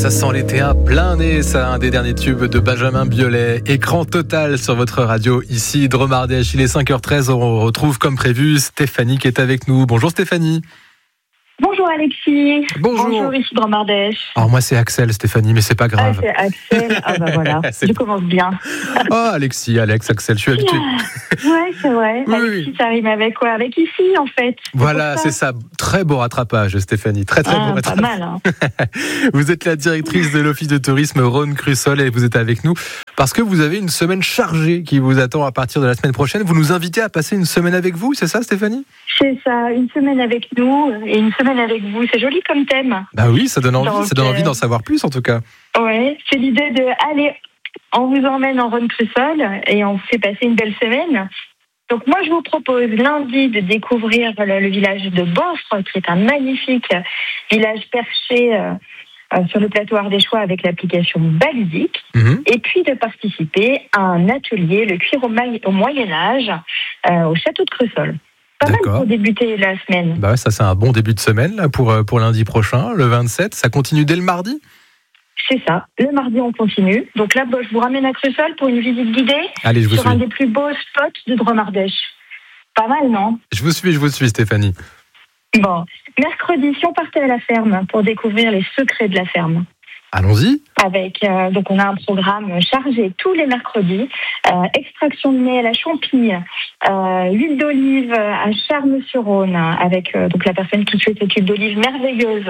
Ça sent l'été à plein nez, ça, un des derniers tubes de Benjamin Biolay. Écran total sur votre radio, ici, Drôme Ardèche. Il est 5h13, on retrouve comme prévu Stéphanie qui est avec nous. Bonjour Stéphanie. Bonjour Alexis. Bonjour. Ici Drôme Ardèche. Alors moi c'est Axel Stéphanie, mais c'est pas grave. C'est Axel, voilà, je commence bien. Oh Axel, je suis habitué. Ouais, c'est vrai. Oui. Alexis, ça rime avec quoi? Avec ici en fait. Voilà, c'est ça. Très beau rattrapage Stéphanie, très beau rattrapage. Pas mal. Hein. Vous êtes la directrice de l'Office de tourisme Rhône-Crussol et vous êtes avec nous parce que vous avez une semaine chargée qui vous attend à partir de la semaine prochaine. Vous nous invitez à passer une semaine avec vous, c'est ça Stéphanie? C'est ça, une semaine avec nous et une semaine avec vous. C'est joli comme thème. Bah oui, ça donne envie, envie d'en savoir plus en tout cas. Ouais, c'est l'idée de allez, on vous emmène en Rhône-Crussol et on vous fait passer une belle semaine. Donc moi je vous propose lundi de découvrir le village de Beaufre, qui est un magnifique village perché sur le plateau ardéchois avec l'application Baludique, et puis de participer à un atelier, le cuir au Moyen-Âge, au château de Crussol. Pas mal pour débuter la semaine. Bah ouais, ça c'est un bon début de semaine là, pour lundi prochain, le 27. Ça continue dès le mardi? C'est ça. Le mardi, on continue. Donc là, je vous ramène à Crussol pour une visite guidée. Allez, je vous suis. Un des plus beaux spots de Drôme Ardèche. Pas mal, non? Je vous suis, Stéphanie. Bon. Mercredi, si on partait à la ferme pour découvrir les secrets de la ferme. Allons-y. Donc on a un programme chargé tous les mercredis. Extraction de miel à Champille, huile d'olive à Charmes-sur-Rhône avec donc la personne qui fait cette huile d'olive merveilleuse.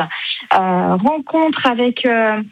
Rencontre avec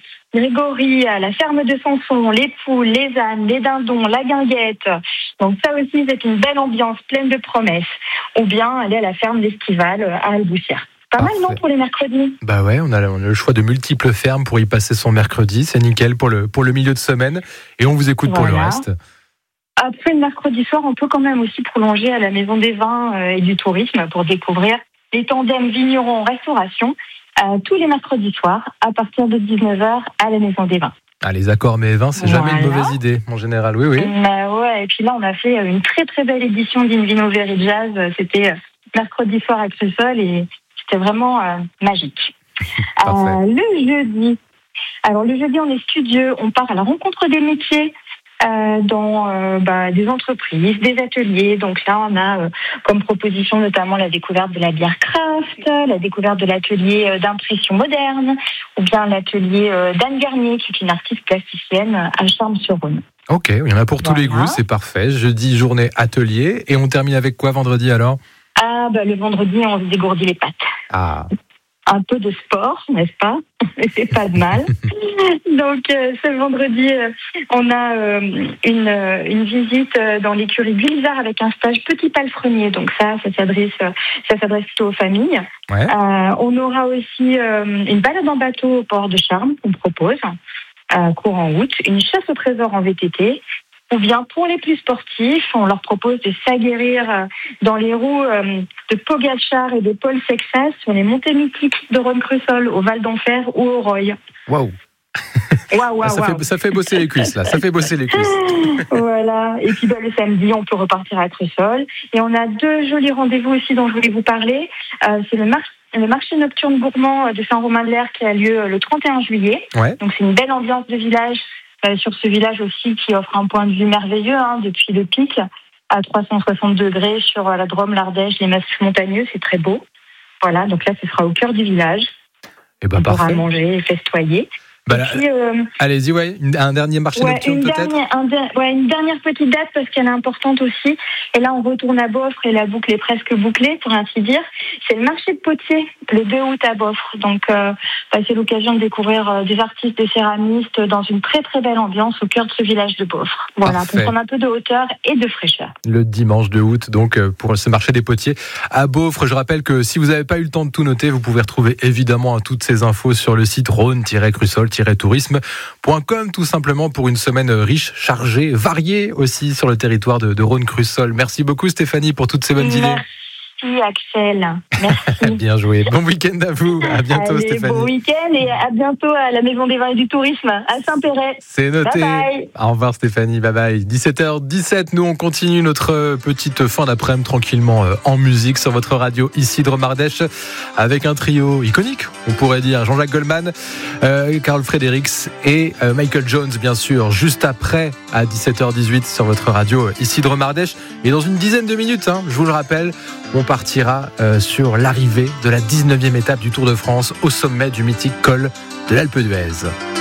Grégory à la ferme de Sanson, les poules, les ânes, les dindons, la guinguette. Donc ça aussi c'est une belle ambiance pleine de promesses. Ou bien aller à la ferme d'Estivale à Alboussière. Pas mal, non, pour les mercredis? Bah ouais, on a le choix de multiples fermes pour y passer son mercredi. C'est nickel pour le milieu de semaine. Et on vous écoute pour le reste. Après le mercredi soir, on peut quand même aussi prolonger à la Maison des Vins et du Tourisme pour découvrir les tandems vignerons-restauration tous les mercredis soirs à partir de 19h à la Maison des Vins. Ah, les accords mets et vins, c'est jamais une mauvaise idée, en général. Oui. Ouais, et puis là, on a fait une très très belle édition d'Invino Very Jazz. C'était mercredi soir à Crussol et c'était vraiment magique. Le jeudi, on est studieux, on part à la rencontre des métiers dans des entreprises, des ateliers. Donc là, on a comme proposition notamment la découverte de la bière craft, la découverte de l'atelier d'impression moderne, ou bien l'atelier d'Anne Garnier, qui est une artiste plasticienne à Charmes-sur-Rhône. Ok, il y en a pour tous les goûts, c'est parfait. Jeudi, journée atelier. Et on termine avec quoi vendredi alors? Le vendredi, on se dégourdit les pattes. Un peu de sport, n'est-ce pas? Et c'est pas de mal. Donc, ce vendredi, on a une visite dans l'écurie Gulizard avec un stage petit palefrenier. Donc ça s'adresse plutôt aux familles. Ouais. On aura aussi une balade en bateau au port de Charmes qu'on propose, courant août, une chasse au trésor en VTT. Ou bien pour les plus sportifs, on leur propose de s'aguerrir dans les roues de Pogacar et de Paul Sexas sur les montées mythiques de Rhône-Crussol, au Val d'Enfer ou au Roy. Waouh. Ça fait bosser les cuisses, là. Ça fait bosser les cuisses. Voilà. Et puis le samedi, on peut repartir à Crussol. Et on a 2 jolis rendez-vous aussi dont je voulais vous parler. C'est le marché nocturne gourmand de Saint-Romain-de-l'Air qui a lieu le 31 juillet. Ouais. Donc c'est une belle ambiance de village. Sur ce village aussi qui offre un point de vue merveilleux depuis le pic à 360 degrés sur la Drôme, l'Ardèche, les massifs montagneux, c'est très beau. Voilà, donc là ce sera au cœur du village. Et on pourra manger et festoyer. Puis, allez-y, un dernier marché nocturne peut-être. Une dernière petite date parce qu'elle est importante aussi. Et là, on retourne à Beaufre et la boucle est presque bouclée, pour ainsi dire. C'est le marché de Potier, le 2 août à Beaufre. Donc, c'est l'occasion de découvrir des artistes, des céramistes dans une très très belle ambiance au cœur de ce village de Beaufre. Voilà, pour prendre un peu de hauteur et de fraîcheur. Le dimanche 2 août, donc, pour ce marché des Potiers à Beaufre. Je rappelle que si vous n'avez pas eu le temps de tout noter, vous pouvez retrouver évidemment toutes ces infos sur le site rhône-crussol-tourisme.com, tout simplement, pour une semaine riche, chargée, variée aussi sur le territoire de Rhône-Crussol. Merci beaucoup Stéphanie pour toutes ces bonnes idées. Axel. Merci. Bien joué. Bon week-end à vous. À bientôt, Allez, Stéphanie. Bon week-end et à bientôt à la Maison des Vins et du Tourisme à Saint-Péret. C'est noté. Bye bye. Au revoir Stéphanie, bye bye. 17h17, nous on continue notre petite fin d'après-midi tranquillement en musique sur votre radio ici de Romardèche avec un trio iconique, on pourrait dire. Jean-Jacques Goldman, Carl Fredericks et Michael Jones bien sûr, juste après à 17h18 sur votre radio ici de Romardèche. Et dans une dizaine de minutes, je vous le rappelle, on partira sur l'arrivée de la 19e étape du Tour de France au sommet du mythique col de l'Alpe d'Huez.